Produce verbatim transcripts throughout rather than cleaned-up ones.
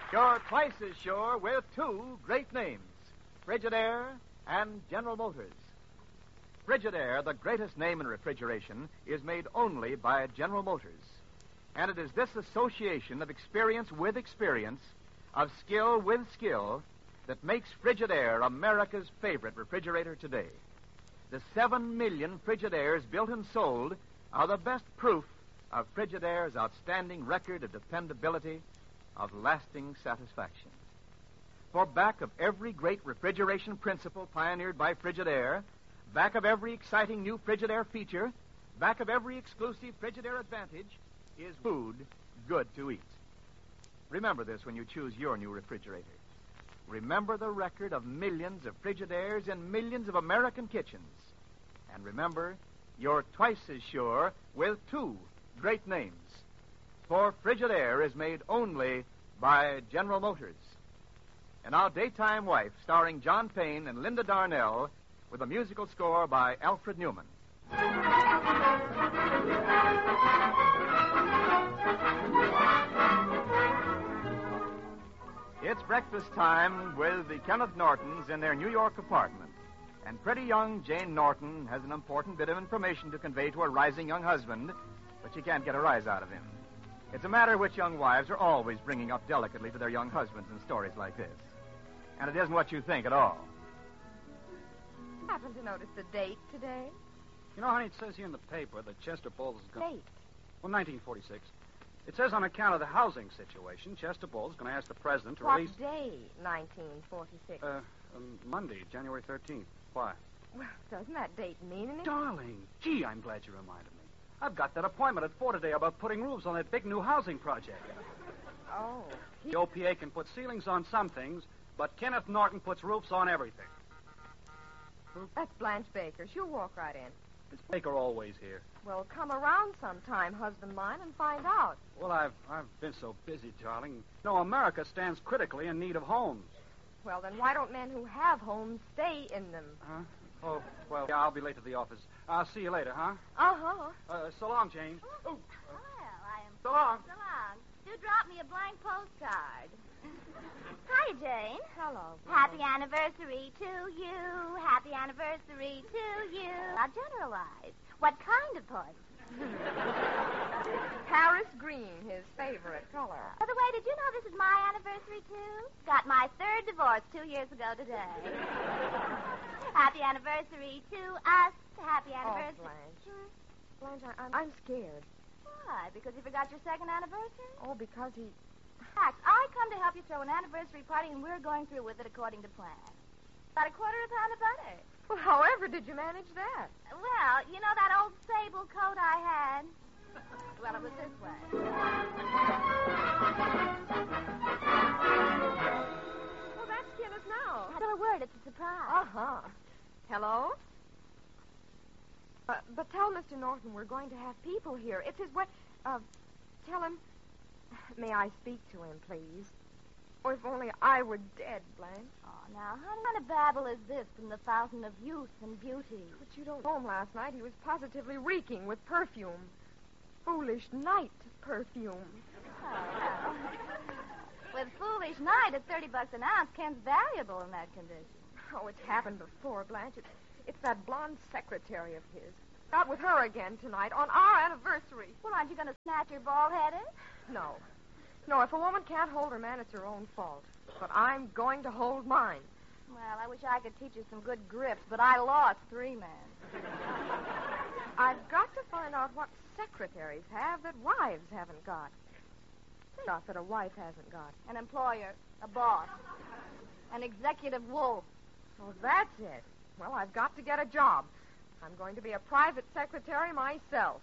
You're twice as sure with two great names, Frigidaire and General Motors. Frigidaire, the greatest name in refrigeration, is made only by General Motors. And it is this association of experience with experience, of skill with skill, that makes Frigidaire America's favorite refrigerator today. The seven million Frigidaires built and sold are the best proof of Frigidaire's outstanding record of dependability, of lasting satisfaction. For back of every great refrigeration principle pioneered by Frigidaire, back of every exciting new Frigidaire feature, back of every exclusive Frigidaire advantage, is food good to eat. Remember this when you choose your new refrigerator. Remember the record of millions of Frigidaires in millions of American kitchens. And remember, you're twice as sure with two great names. For Frigidaire is made only by General Motors. And now, Daytime Wife, starring John Payne and Linda Darnell, with a musical score by Alfred Newman. It's breakfast time with the Kenneth Nortons in their New York apartment. And pretty young Jane Norton has an important bit of information to convey to her rising young husband, but she can't get a rise out of him. It's a matter which young wives are always bringing up delicately to their young husbands in stories like this. And it isn't what you think at all. Happen to notice the date today? You know, honey, it says here in the paper that Chester Bowles is going... Date? Well, nineteen forty-six. It says on account of the housing situation, Chester Bowles is going to ask the president to what release... What day, nineteen forty-six? Uh, um, Monday, January thirteenth. Why? Well, doesn't that date mean anything? Darling, gee, I'm glad you reminded me. I've got that appointment at four today about putting roofs on that big new housing project. Oh. He... The O P A can put ceilings on some things, but Kenneth Norton puts roofs on everything. That's Blanche Baker. She'll walk right in. Is Baker always here? Well, come around sometime, husband mine, and find out. Well, I've I've been so busy, darling. No, America stands critically in need of homes. Well, then why don't men who have homes stay in them? Huh? Oh, well, yeah, I'll be late to the office. I'll see you later, huh? Uh-huh. Uh, so long, Jane. Oh, well, I am... So long. So long. Do drop me a blank postcard. Hi, Jane. Hello. Happy anniversary to you. Happy anniversary to you. Now, generalize. What kind of poison? Paris green, his favorite color. By the way, did you know this is my anniversary, too? Got my third divorce two years ago today. Happy anniversary to us. Happy anniversary. Oh, Blanche. Hmm? Blanche, I, I'm, I'm scared. Why? Because you forgot your second anniversary? Oh, because he... Max, I come to help you throw an anniversary party, and we're going through with it according to plan. About a quarter of a pound of butter. Well, however did you manage that? Well, you know that old sable coat I had? Well, it was this way. Well, that's Kenneth now. Not a word. It's a surprise. Uh-huh. Hello? Uh, but tell Mister Norton we're going to have people here. It's his what... Uh, tell him... May I speak to him, please? Oh, if only I were dead, Blanche. Oh, now, honey, what kind of babble is this from the fountain of youth and beauty? But you don't know him last night. He was positively reeking with perfume. Foolish night perfume. Oh, well. With foolish night at thirty bucks an ounce, Ken's valuable in that condition. Oh, it's happened before, Blanche. It's, it's that blonde secretary of his. Out with her again tonight on our anniversary. Well, aren't you going to snatch her bald-headed? No. No, if a woman can't hold her man, it's her own fault. But I'm going to hold mine. Well, I wish I could teach you some good grips, but I lost three men. I've got to find out what secretaries have that wives haven't got. Stuff that a wife hasn't got. An employer, a boss, an executive wolf. Oh, that's it. Well, I've got to get a job. I'm going to be a private secretary myself.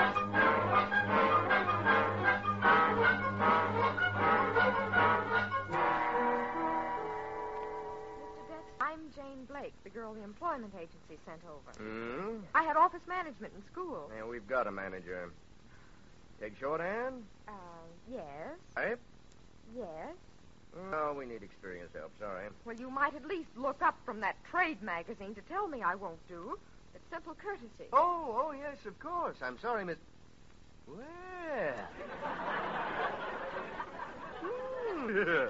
I'm Jane Blake, the girl the employment agency sent over. Hmm? I had office management in school. Yeah, we've got a manager. Take shorthand? Uh, yes. Type? Yes. No, we need experienced help. Sorry. Well, you might at least look up from that trade magazine to tell me I won't do. It's simple courtesy. Oh, oh, yes, of course. I'm sorry, Miss... Well... Hmm. you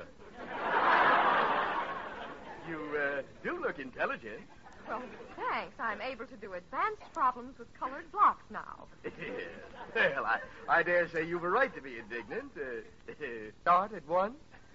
uh, do look intelligent. Well, thanks. I'm able to do advanced problems with colored blocks now. Well, I, I dare say you've a right to be indignant. Uh, start at once.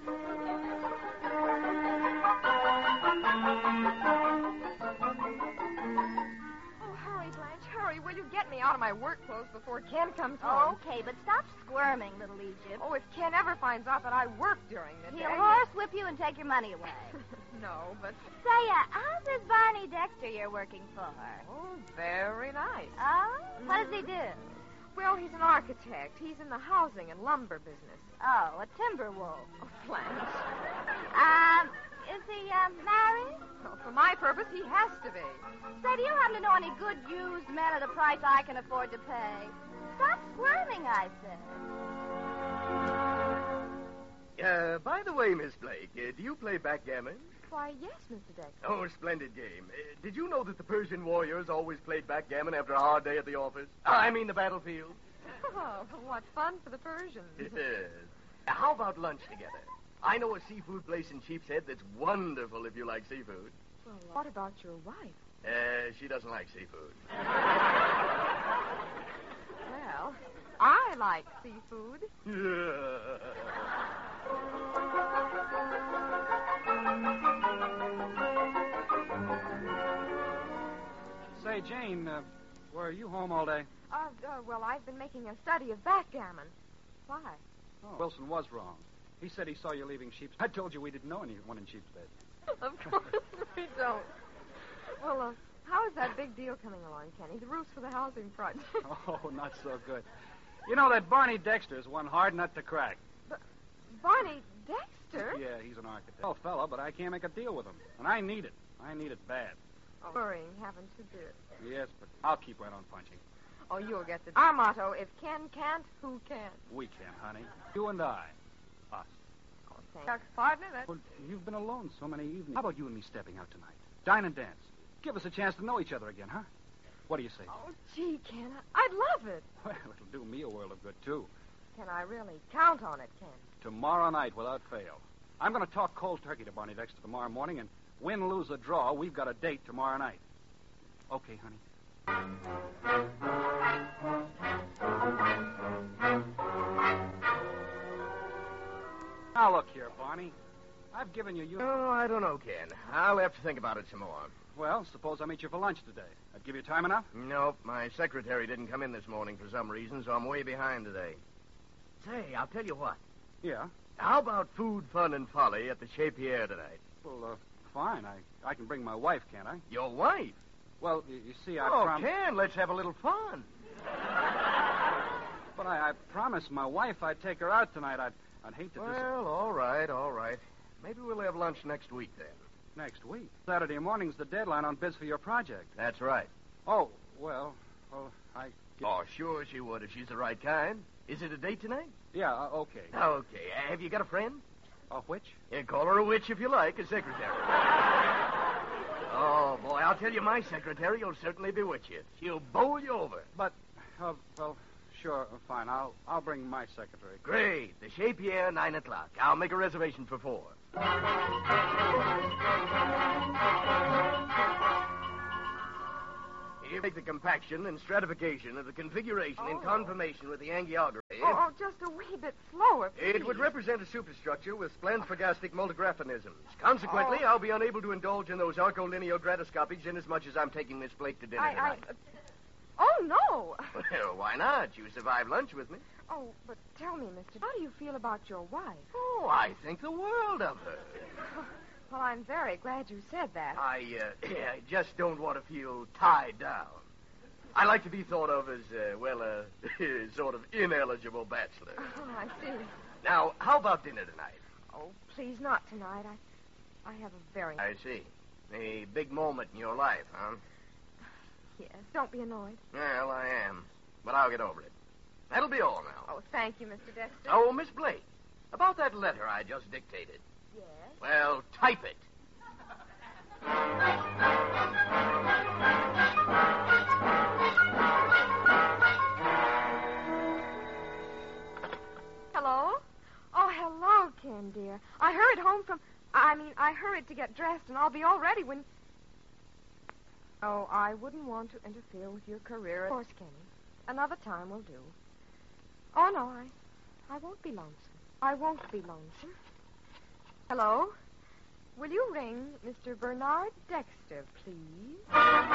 Oh, hurry, Blanche, hurry. Will you get me out of my work clothes before Ken comes home? Okay, but stop squirming, little Egypt. Oh, if Ken ever finds out that I work during the He'll day... horsewhip you and take your money away. No, but... Say, uh, how's this Barney Dexter you're working for? Oh, very nice. Oh? What does he do? Well, he's an architect. He's in the housing and lumber business. Oh, a timber wolf. Oh, Blanche. Um, is he, um, married? Well, for my purpose, he has to be. Say, do you happen to know any good used men at a price I can afford to pay? Stop squirming, I said. Uh, by the way, Miss Blake, uh, do you play backgammon? Why, yes, Mister Dexter. Oh, splendid game. Uh, did you know that the Persian warriors always played backgammon after a hard day at the office? I mean the battlefield. Oh, what fun for the Persians. Yes. Now, how about lunch together? I know a seafood place in Sheepshead that's wonderful if you like seafood. Well, what about your wife? Uh, she doesn't like seafood. Well, I like seafood. Say, Jane, uh, were you home all day? Uh, uh, well, I've been making a study of backgammon. Why? Oh. Wilson was wrong. He said he saw you leaving Sheepshead. I told you we didn't know anyone in Sheepshead. Of course we don't. Well, uh, how is that big deal coming along, Kenny? The roofs for the housing project. Oh, not so good. You know that Barney Dexter's one hard nut to crack. But Barney Dexter? Yeah, he's an architect. Oh, fella, but I can't make a deal with him. And I need it. I need it bad. Oh, worrying, haven't you, dear? Yes, but I'll keep right on punching. Oh, you'll get the... Our motto, if Ken can't, who can? We can, honey. You and I. Us. Oh, thanks. Partner, that's... Well, you've been alone so many evenings. How about you and me stepping out tonight? Dine and dance. Give us a chance to know each other again, huh? What do you say? Oh, gee, Ken, I'd love it. Well, it'll do me a world of good, too. Can I really count on it, Ken? Tomorrow night, without fail. I'm going to talk cold turkey to Barney Dexter tomorrow morning, and win, lose, or draw, we've got a date tomorrow night. Okay, honey. Now, look here, Barney. I've given you... you... Oh, I don't know, Ken. I'll have to think about it some more. Well, suppose I meet you for lunch today. That'd give you time enough? Nope. My secretary didn't come in this morning for some reason, so I'm way behind today. Say, I'll tell you what. Yeah. How about food, fun, and folly at the Chez Pierre tonight? Well, uh, fine. I, I can bring my wife, can't I? Your wife? Well, you, you see, I Oh, prom- Ken, let's have a little fun. But I, I promised my wife I'd take her out tonight. I'd, I'd hate to... dis- Well, all right, all right. Maybe we'll have lunch next week, then. Next week. Saturday morning's the deadline on bids for your project. That's right. Oh, well, well, I... Oh, sure she would if she's the right kind. Is it a date tonight? Yeah, uh, okay. Okay. Have you got a friend? A which? Yeah, call her a witch if you like, a secretary. Oh, boy, I'll tell you, my secretary will certainly bewitch you. She'll bowl you over. But, uh, well, sure, uh, fine. I'll I'll bring my secretary. Great. The Chez Pierre, nine o'clock. I'll make a reservation for four. You make the compaction and stratification of the configuration in Oh. conformation with the angiography. Oh, oh, just a wee bit slower, please. It would represent a superstructure with splenosphagastic multigraphonisms. Consequently, Oh. I'll be unable to indulge in those archolineographiscopies inasmuch as I'm taking Miss Blake to dinner I, I... tonight. uh, Oh, no. Well, why not? You survived lunch with me. Oh, but tell me, mister, how do you feel about your wife? Oh, I think the world of her. Well, I'm very glad you said that. I, uh, I just don't want to feel tied down. I like to be thought of as, uh, well, a sort of ineligible bachelor. Oh, I see. Now, how about dinner tonight? Oh, please, not tonight. I, I have a very... I see. A big moment in your life, huh? Yes, don't be annoyed. Well, I am. But I'll get over it. That'll be all now. Oh, thank you, Mister Dexter. Oh, Miss Blake, about that letter I just dictated. Yes? Well, type it. Hello? Oh, hello, Ken, dear. I hurried home from... I mean, I hurried to get dressed, and I'll be all ready when... Oh, I wouldn't want to interfere with your career. Of course, Kenny. Another time will do. Oh, no, I, I won't be lonesome. I won't be lonesome. Hello? Will you ring Mister Bernard Dexter, please?